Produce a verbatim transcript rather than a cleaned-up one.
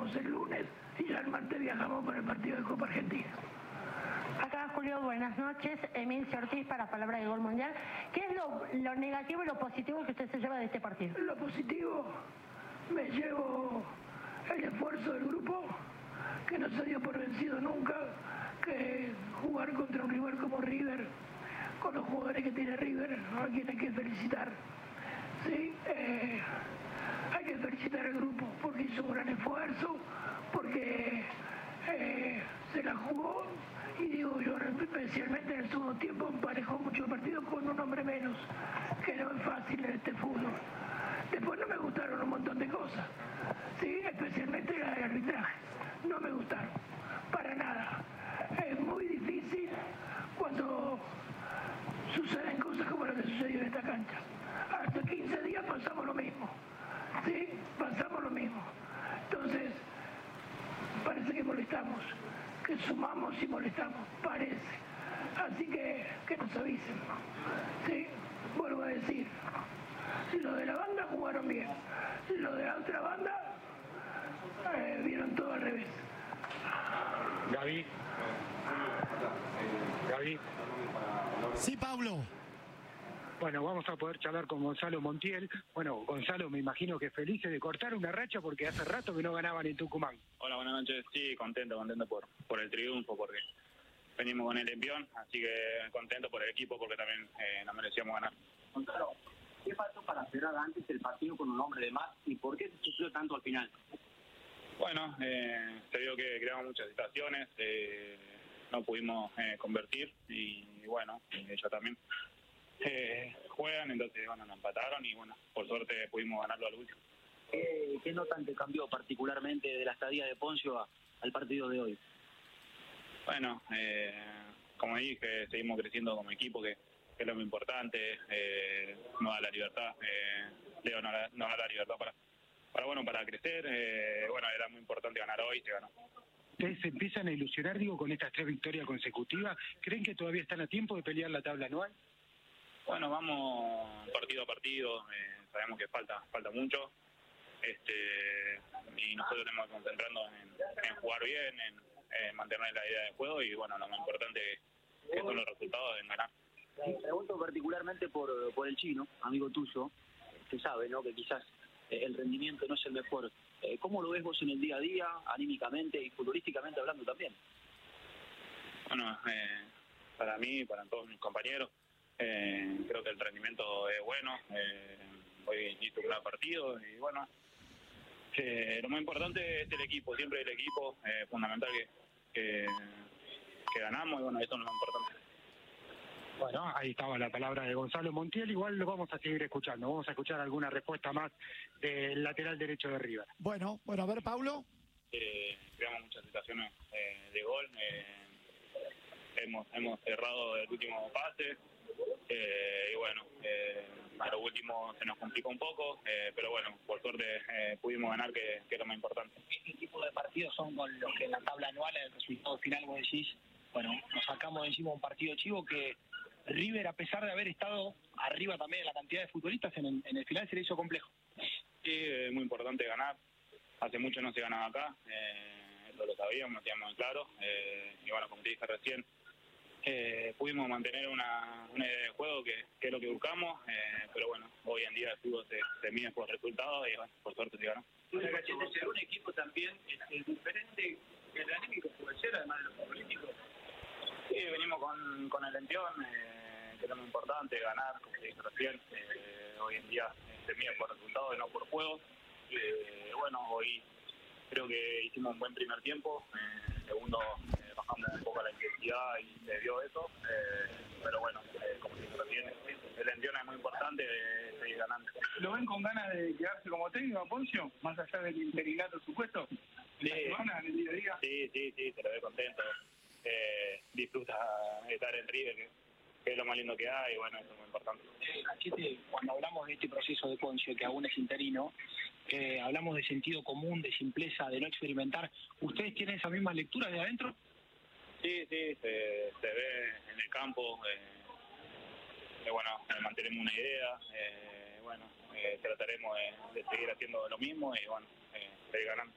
jugamos el lunes y ya el martes viajamos para el partido de Copa Argentina. Acá Julio, buenas noches. Emilio Ortiz para Palabra de Gol Mundial. ¿Qué es lo, lo negativo y lo positivo que usted se lleva de este partido? Lo positivo, me llevo el esfuerzo del grupo, que no se dio por vencido nunca, que jugar contra un rival como River, con los jugadores que tiene River, a quien hay que felicitar. Sí, eh, hay que felicitar al grupo porque hizo un gran esfuerzo, porque eh, se la jugó, y digo yo, especialmente en el segundo tiempo, emparejó mucho el partido con un hombre menos, que no es fácil en este fútbol. Después no me gustaron un montón de cosas, sí, especialmente la del arbitraje, no me gustaron, para nada. Es muy difícil cuando suceden cosas como lo que sucedió en esta cancha. Hasta quince días pasamos lo mismo, sí, pasamos lo mismo. Entonces, parece que molestamos, que sumamos y molestamos, parece. Así que, que nos avisen, sí, vuelvo a decir. Lo de la banda jugaron bien, lo de la otra banda eh, vieron todo al revés. Gaby. Gaby. Sí, Pablo. Bueno, vamos a poder charlar con Gonzalo Montiel. Bueno, Gonzalo, me imagino que felices de cortar una racha porque hace rato que no ganaban en Tucumán. Hola, buenas noches. Sí, contento, contento por, por el triunfo, porque venimos con el envión, así que contento por el equipo porque también eh, nos merecíamos ganar. Gonzalo, ¿qué pasó para cerrar antes el partido con un hombre de más y por qué se sufrió tanto al final? Bueno, eh, se vio que creamos muchas situaciones, eh, no pudimos eh, convertir y, y bueno, ellos también eh, juegan, entonces bueno, nos empataron y bueno, por suerte pudimos ganarlo al último. ¿Qué, qué notan que cambió particularmente de la estadía de Poncio a, al partido de hoy? Bueno, eh, como dije, seguimos creciendo como equipo, que, que es lo muy importante, eh, nos da la libertad, eh, Leo nos da, nos da la libertad para... para bueno para crecer, eh, bueno, era muy importante ganar hoy, se ganó. Ustedes se empiezan a ilusionar, digo, con estas tres victorias consecutivas. ¿Creen que todavía están a tiempo de pelear la tabla anual? Bueno, vamos partido a partido, eh, sabemos que falta falta mucho, este y nosotros tenemos que concentrarnos en, en jugar bien, en, en mantener la idea de juego y bueno, lo más importante que son los resultados, en ganar. Me pregunto particularmente por, por el Chino, amigo tuyo, que sabe, ¿no?, que quizás el rendimiento no es el mejor. ¿Cómo lo ves vos en el día a día, anímicamente y futbolísticamente hablando también? Bueno, eh, para mí, para todos mis compañeros, eh, creo que el rendimiento es bueno. Eh, hoy hice un gran partido y bueno, eh, lo más importante es el equipo, siempre el equipo, es eh, fundamental que, que, que ganamos y bueno, eso es lo más importante. Bueno, ahí estaba la palabra de Gonzalo Montiel, igual lo vamos a seguir escuchando, vamos a escuchar alguna respuesta más del lateral derecho de River. Bueno, bueno, a ver, Pablo. Eh, creamos muchas situaciones eh, de gol, eh, hemos, hemos cerrado el último pase, eh, y bueno, eh, a lo último se nos complicó un poco, eh, pero bueno, por suerte eh, pudimos ganar, que, que es lo más importante. ¿Qué tipo de partidos son con los que en la tabla anual, en el resultado final, vos decís, bueno, nos sacamos de encima un partido chivo que River, a pesar de haber estado arriba también en la cantidad de futbolistas, en el, en el final se le hizo complejo? Sí, es muy importante ganar. Hace mucho no se ganaba acá, eh, eso lo sabíamos, lo teníamos en claro. Eh, y bueno, como te dije recién, eh, pudimos mantener una, una idea de juego que, que es lo que buscamos, eh, pero bueno, hoy en día el fútbol se, se mide por resultados y bueno, por suerte se ganó. Ser un equipo también es diferente, el anímico puede ser, además de los políticos. Sí, venimos con, con el envión, eh, que es lo muy importante, ganar, como te dije recién. Eh, hoy en día eh, se mide por resultados y no por juego. Eh, bueno, hoy creo que hicimos un buen primer tiempo. Eh, segundo, eh, bajamos un poco la intensidad y se vio eso. Eh, pero bueno, eh, como te dije recién, el envión es muy importante de seguir ganando. ¿Lo ven con ganas de quedarse como técnico, Poncio? Más allá del interinato supuesto. Sí, semana, en el día a día. Sí, sí, sí, se lo ve contento. Eh, disfruta de estar en River, que, que es lo más lindo que hay, y bueno, eso es muy importante. Eh, Cachete, cuando hablamos de este proceso de Poncio, que aún es interino, eh, hablamos de sentido común, de simpleza, de no experimentar. ¿Ustedes tienen esa misma lectura de adentro? Sí, sí, se, se ve en el campo, eh, eh, bueno, eh, mantenemos una idea, eh, bueno, eh, trataremos de, de seguir haciendo lo mismo y bueno, eh, seguir ganando.